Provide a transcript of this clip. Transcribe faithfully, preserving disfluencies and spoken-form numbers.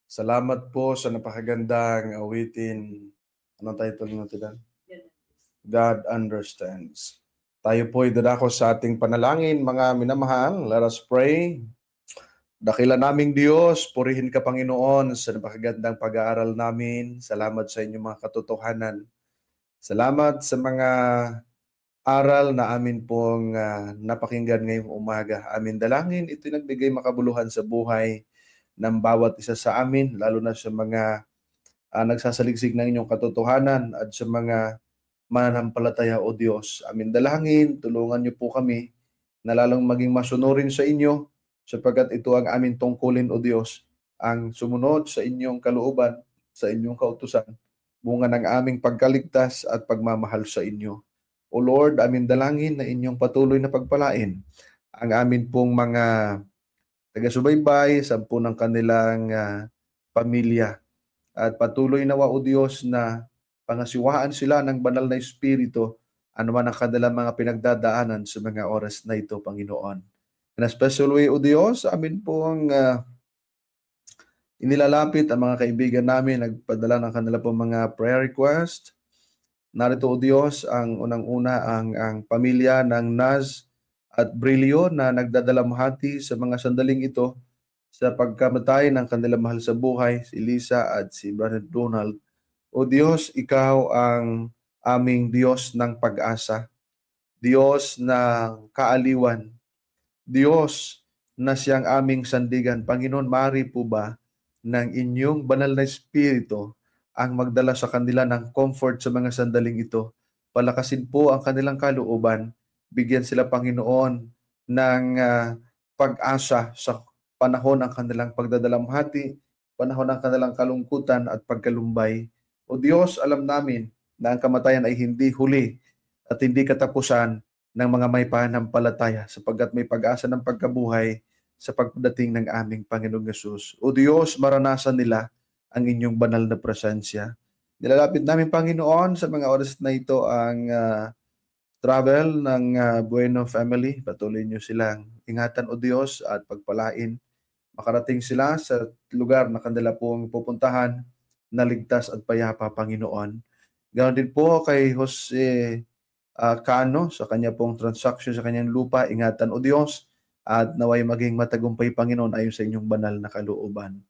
Salamat po sa napakagandang awitin. Anong title natin doon? God Understands. Tayo po ay dadako sa ating panalangin, mga minamahal. Let us pray. Dakila naming Diyos, purihin ka Panginoon sa napakagandang pag-aaral namin. Salamat sa inyong mga katotohanan. Salamat sa mga aral na amin pong ah, napakinggan ngayong umaga. Amin dalangin, ito'y nagbigay makabuluhan sa buhay ng bawat isa sa amin, lalo na sa mga ah, nagsasaliksik ng inyong katotohanan at sa mga mananampalataya o Diyos. Amin dalangin, tulungan niyo po kami na lalong maging masunurin sa inyo sapagkat ito ang amin tungkulin o Diyos, ang sumunod sa inyong kalooban, sa inyong kautusan, bunga ng aming pagkaligtas at pagmamahal sa inyo. O Lord, amin dalangin na inyong patuloy na pagpalain ang amin pong mga taga-subaybay, sampu ng kanilang ah, pamilya. At patuloy nawa o Diyos na pangasiwaan sila ng banal na Espiritu anuman ang kanilang mga pinagdadaanan sa mga oras na ito, Panginoon. In a special way, o Diyos, amin pong ah, inilalapit ang mga kaibigan namin, nagpadala ng kanila pong mga prayer request. Narito, o Diyos, ang unang-una ang, ang pamilya ng Naz at Brilio na nagdadalamhati sa mga sandaling ito sa pagkamatay ng kanilang mahal sa buhay, si Lisa at si Brother Donald. O Diyos, ikaw ang aming Diyos ng pag-asa, Diyos ng kaaliwan, Diyos na siyang aming sandigan. Panginoon, maaari po ba ng inyong banal na Espiritu ang magdala sa kanila ng comfort sa mga sandaling ito? Palakasin po ang kanilang kalooban. Bigyan sila, Panginoon, ng ah, pag-asa sa panahon ng kanilang pagdadalamhati, panahon ng kanilang kalungkutan at pagkalumbay. O Diyos, alam namin na ang kamatayan ay hindi huli at hindi katapusan ng mga may pananampalataya sapagkat may pag-asa ng pagkabuhay sa pagdating ng aming Panginoong Yesus. O Diyos, maranasan nila ang inyong banal na presensya. Nilalapit namin, Panginoon, sa mga oras na ito ang ah, travel ng ah, Bueno family. Patuloy niyo silang ingatan, o Diyos, at pagpalain. Makarating sila sa lugar na kanila pong pupuntahan na ligtas at payapa, Panginoon. Ganon din po kay Jose ah, Cano sa kanya pong transaction sa kanyang lupa. Ingatan, o Diyos, at naway maging matagumpay, Panginoon, ayon sa inyong banal na kalooban.